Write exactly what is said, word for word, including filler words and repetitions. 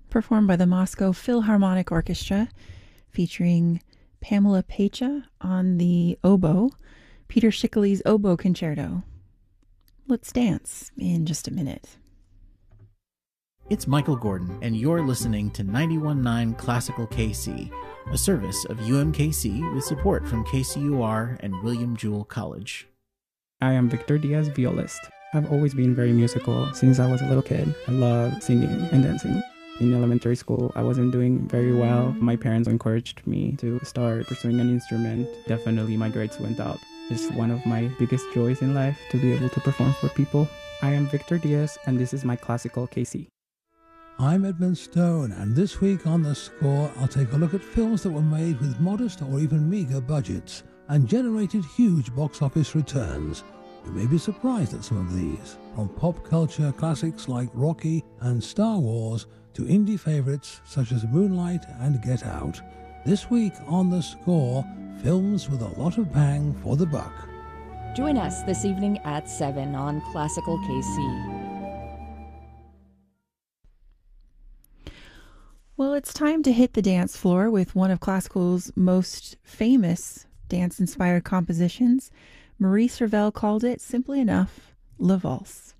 performed by the Moscow Philharmonic Orchestra, featuring Pamela Pecha on the oboe, Peter Schickele's oboe concerto. Let's dance in just a minute. It's Michael Gordon, and you're listening to ninety-one point nine Classical K C, a service of U M K C with support from K C U R and William Jewell College. I am Victor Diaz, violist. I've always been very musical since I was a little kid. I love singing and dancing. In elementary school, I wasn't doing very well. My parents encouraged me to start pursuing an instrument. Definitely my grades went up. It's one of my biggest joys in life to be able to perform for people. I am Victor Diaz, and this is my Classical K C. I'm Edmund Stone, and this week on The Score, I'll take a look at films that were made with modest or even meagre budgets and generated huge box office returns. You may be surprised at some of these, from pop culture classics like Rocky and Star Wars to indie favourites such as Moonlight and Get Out. This week on The Score, films with a lot of bang for the buck. Join us this evening at seven on Classical K C. Well, it's time to hit the dance floor with one of classical's most famous dance-inspired compositions. Maurice Ravel called it, simply enough, La Valse.